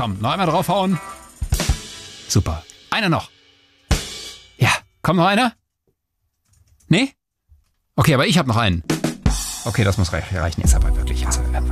Komm, noch einmal draufhauen. Super. Einer noch. Ja, komm, noch einer? Nee? Okay, aber ich habe noch einen. Okay, das muss reichen jetzt aber wirklich. Also,